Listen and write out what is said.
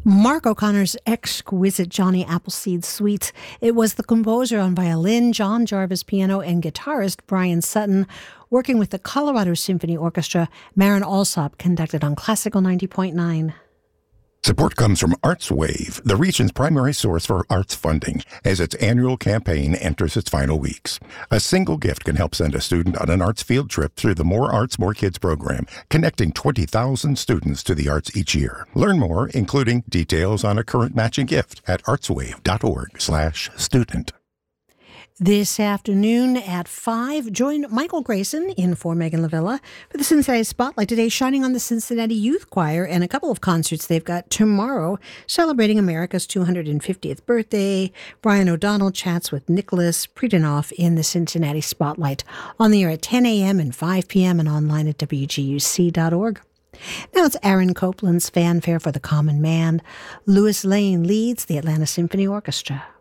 Mark O'Connor's exquisite Johnny Appleseed suite. It was the composer on violin, John Jarvis piano, and guitarist Brian Sutton, working with the Colorado Symphony Orchestra. Maren Alsop conducted on Classical 90.9. Support comes from ArtsWave, the region's primary source for arts funding, as its annual campaign enters its final weeks. A single gift can help send a student on an arts field trip through the More Arts, More Kids program, connecting 20,000 students to the arts each year. Learn more, including details on a current matching gift, at artswave.org/student. This afternoon at 5, join Michael Grayson in for Megan Lavilla for the Cincinnati Spotlight today, shining on the Cincinnati Youth Choir and a couple of concerts they've got tomorrow celebrating America's 250th birthday. Brian O'Donnell chats with Nicholas Pridanoff in the Cincinnati Spotlight, on the air at 10 a.m. and 5 p.m. and online at wguc.org. Now it's Aaron Copland's Fanfare for the Common Man. Louis Lane leads the Atlanta Symphony Orchestra.